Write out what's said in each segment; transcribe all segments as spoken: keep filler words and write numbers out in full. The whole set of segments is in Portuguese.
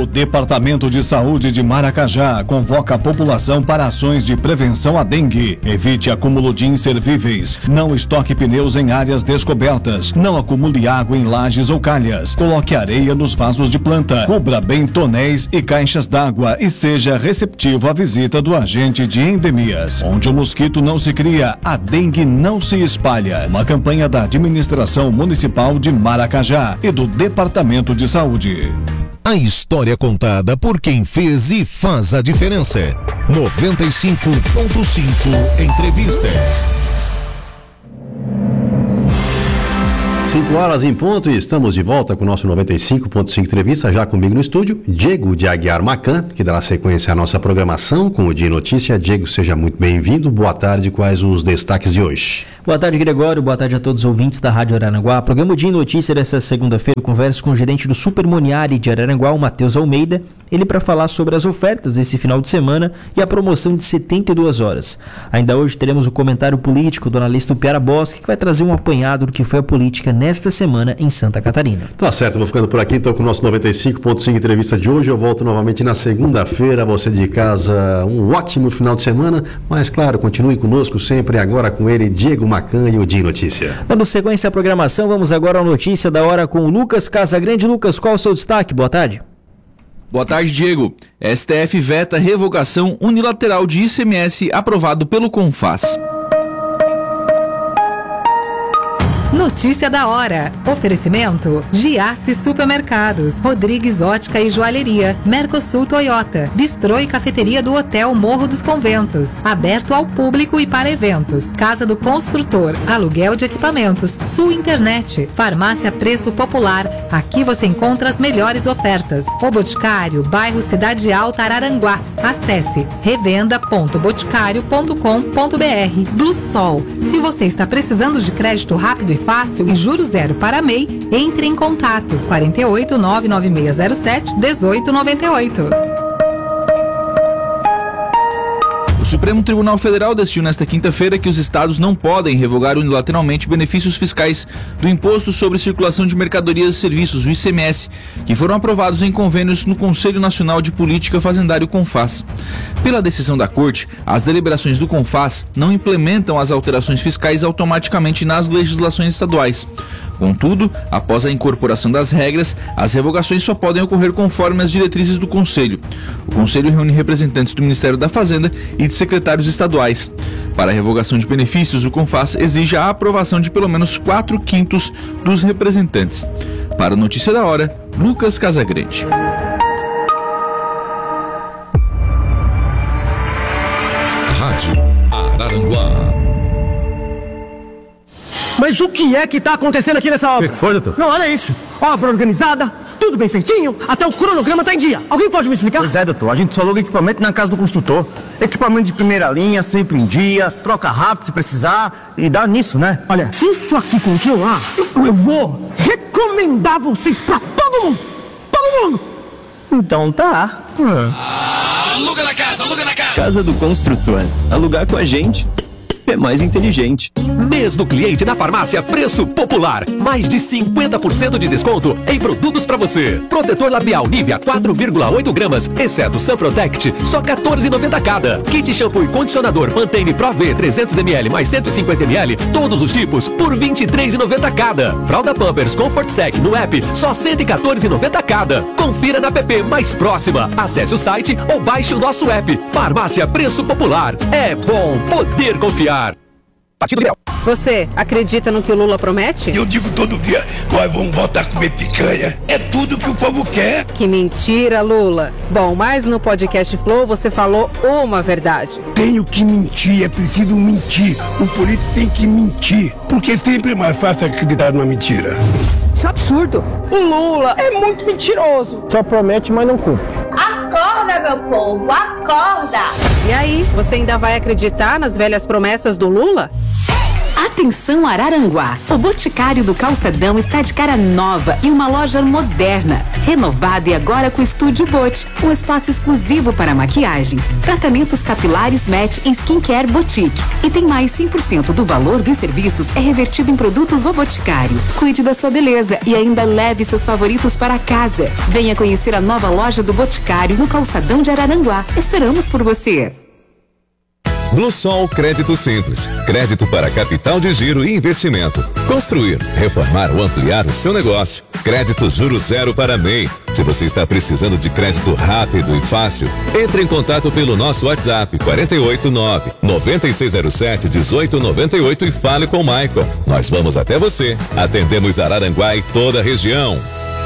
O Departamento de Saúde de Maracajá convoca a população para ações de prevenção à dengue. Evite acúmulo de inservíveis. Não estoque pneus em áreas descobertas. Não acumule água em lajes ou calhas. Coloque areia nos vasos de planta. Cubra bem tonéis e caixas d'água e seja receptivo à visita do agente de endemias. Onde o mosquito não se cria, a dengue não se espalha. Uma campanha da Administração Municipal de Maracajá e do Departamento de Saúde. A história contada por quem fez e faz a diferença. noventa e cinco ponto cinco Entrevista. cinco horas em ponto e estamos de volta com o nosso noventa e cinco ponto cinco Entrevista, já comigo no estúdio, Diego de Aguiar Macan, que dará sequência à nossa programação com o Dia em Notícia. Diego, seja muito bem-vindo. Boa tarde, quais os destaques de hoje? Boa tarde, Gregório. Boa tarde a todos os ouvintes da Rádio Araranguá. Programa Dia em Notícia dessa segunda-feira, eu converso com o gerente do Super Moniari de Araranguá, o Matheus Almeida, ele para falar sobre as ofertas desse final de semana e a promoção de setenta e duas horas. Ainda hoje teremos o comentário político do analista Piara Bosque, que vai trazer um apanhado do que foi a política nesta semana em Santa Catarina. Tá certo, vou ficando por aqui então com o nosso noventa e cinco ponto cinco Entrevista de hoje. Eu volto novamente na segunda-feira. Você de casa, um ótimo final de semana, mas claro, continue conosco sempre, agora com ele, Diego Macan e o Dia em Notícia. Dando sequência à programação, vamos agora à notícia da hora com o Lucas Casagrande. Lucas, qual é o seu destaque? Boa tarde. Boa tarde, Diego. S T F veta revogação unilateral de I C M S aprovado pelo CONFAS. Notícia da hora. Oferecimento: Giasse Supermercados, Rodrigues Ótica e Joalheria, Mercosul Toyota, Bistrô e Cafeteria do Hotel Morro dos Conventos, aberto ao público e para eventos, Casa do Construtor, aluguel de equipamentos, Sul Internet, Farmácia Preço Popular. Aqui você encontra as melhores ofertas. O Boticário, bairro Cidade Alta, Araranguá. Acesse revenda ponto boticário ponto com ponto br. Blue Sol. Se você está precisando de crédito rápido e fácil e juro zero para M E I, entre em contato quarenta e oito, nove nove seis zero sete, dezoito noventa e oito. O Supremo Tribunal Federal decidiu nesta quinta-feira que os estados não podem revogar unilateralmente benefícios fiscais do Imposto sobre Circulação de Mercadorias e Serviços, o I C M S, que foram aprovados em convênios no Conselho Nacional de Política Fazendária, o CONFAS. Pela decisão da Corte, as deliberações do CONFAS não implementam as alterações fiscais automaticamente nas legislações estaduais. Contudo, após a incorporação das regras, as revogações só podem ocorrer conforme as diretrizes do Conselho. O Conselho reúne representantes do Ministério da Fazenda e de secretários estaduais. Para a revogação de benefícios, o CONFAS exige a aprovação de pelo menos quatro quintos dos representantes. Para a Notícia da Hora, Lucas Casagrande. Rádio Araranguá. Mas o que é que tá acontecendo aqui nessa obra? O que foi, doutor? Não, olha isso. Obra organizada, tudo bem feitinho, até o cronograma tá em dia. Alguém pode me explicar? Pois é, doutor. A gente só aluga equipamento na casa do construtor. Equipamento de primeira linha, sempre em dia, troca rápido se precisar e dá nisso, né? Olha, se isso aqui continuar, eu, eu vou recomendar vocês pra todo mundo. Todo mundo. Então tá. Ah, aluga na casa, aluga na casa. Casa do Construtor. Alugar com a gente é mais inteligente. Mês do cliente na farmácia Preço Popular. Mais de cinquenta por cento de desconto em produtos para você. Protetor labial Nivea quatro vírgula oito gramas, exceto Sun Protect, só quatorze reais e noventa centavos cada. Kit shampoo e condicionador Pantene Pro V trezentos mililitros mais cento e cinquenta mililitros, todos os tipos, por vinte e três reais e noventa centavos cada. Fralda Pampers Comfort Sec no app, só cento e quatorze reais e noventa centavos cada. Confira na app mais próxima. Acesse o site ou baixe o nosso app. Farmácia Preço Popular. É bom poder confiar. Partido Liberal. Você acredita no que o Lula promete? Eu digo todo dia, nós vamos voltar a comer picanha. É tudo que o povo quer. Que mentira, Lula. Bom, mas no podcast Flow você falou uma verdade. Tenho que mentir, é preciso mentir. O político tem que mentir, porque sempre é mais fácil acreditar numa mentira. Isso é absurdo. O Lula é muito mentiroso. Só promete, mas não cumpre. Acorda, meu povo, acorda! E aí, você ainda vai acreditar nas velhas promessas do Lula? Atenção Araranguá! O Boticário do Calçadão está de cara nova e uma loja moderna, renovada e agora com Estúdio Bot, um espaço exclusivo para maquiagem, tratamentos capilares Match e Skincare Boutique. E tem mais cem por cento do valor dos serviços é revertido em produtos O Boticário. Cuide da sua beleza e ainda leve seus favoritos para casa. Venha conhecer a nova loja do Boticário no Calçadão de Araranguá. Esperamos por você! Bluesol Crédito Simples. Crédito para capital de giro e investimento. Construir, reformar ou ampliar o seu negócio. Crédito juro zero para M E I. Se você está precisando de crédito rápido e fácil, entre em contato pelo nosso WhatsApp quatro oito nove, nove seis zero sete, um oito nove oito e fale com o Michael. Nós vamos até você. Atendemos Araranguá e toda a região.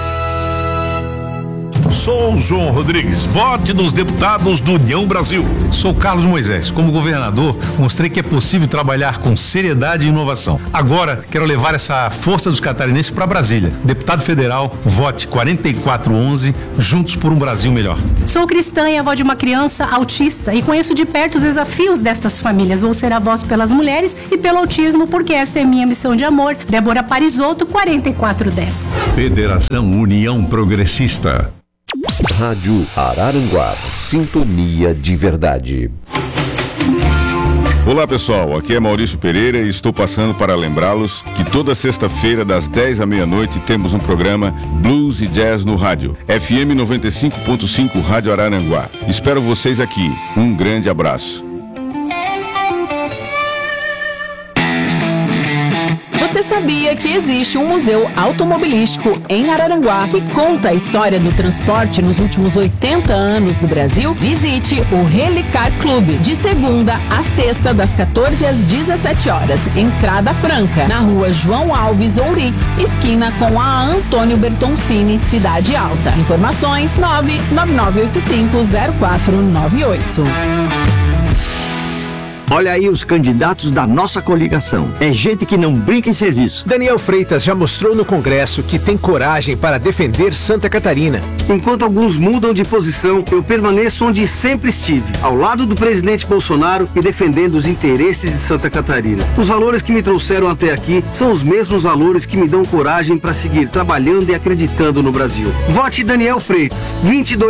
Sou o João Rodrigues, vote nos deputados do União Brasil. Sou Carlos Moisés. Como governador, mostrei que é possível trabalhar com seriedade e inovação. Agora, quero levar essa força dos catarinenses para Brasília. Deputado federal, vote quatro quatro um um, juntos por um Brasil melhor. Sou cristã e avó de uma criança autista e conheço de perto os desafios destas famílias. Vou ser a voz pelas mulheres e pelo autismo, porque esta é minha missão de amor. Débora Parisotto, quatro quatro um zero. Federação União Progressista. Rádio Araranguá, sintonia de verdade. Olá pessoal, aqui é Maurício Pereira e estou passando para lembrá-los que toda sexta-feira das dez à meia-noite temos um programa Blues e Jazz no rádio, F M noventa e cinco ponto cinco Rádio Araranguá. Espero vocês aqui, um grande abraço. Você sabia que existe um museu automobilístico em Araranguá que conta a história do transporte nos últimos oitenta anos do Brasil? Visite o Relicar Clube, de segunda a sexta, das quatorze às dezessete horas. Entrada franca, na rua João Alves Ourix, esquina com a Antônio Bertoncini, Cidade Alta. Informações nove nove nove oito cinco zero quatro nove oito. Olha aí os candidatos da nossa coligação. É gente que não brinca em serviço. Daniel Freitas já mostrou no Congresso que tem coragem para defender Santa Catarina. Enquanto alguns mudam de posição, eu permaneço onde sempre estive, ao lado do presidente Bolsonaro e defendendo os interesses de Santa Catarina. Os valores que me trouxeram até aqui são os mesmos valores que me dão coragem para seguir trabalhando e acreditando no Brasil. Vote Daniel Freitas, vinte e dois